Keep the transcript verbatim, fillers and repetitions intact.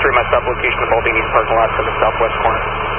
three, my stop location of Baldini's parking lot to the southwest corner.